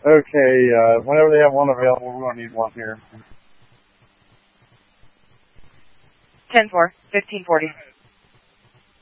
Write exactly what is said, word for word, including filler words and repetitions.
Okay, uh, whenever they have one available, we're going to need one here. ten four, fifteen forty.